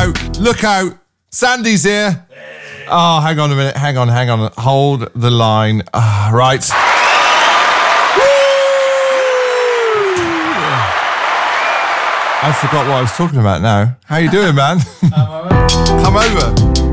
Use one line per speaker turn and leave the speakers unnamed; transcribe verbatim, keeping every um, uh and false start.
out, look out. Sandy's here. Oh, hang on a minute. Hang on, hang on. Hold the line. Ah, right. I forgot what I was talking about now. How you doing, man? Come over.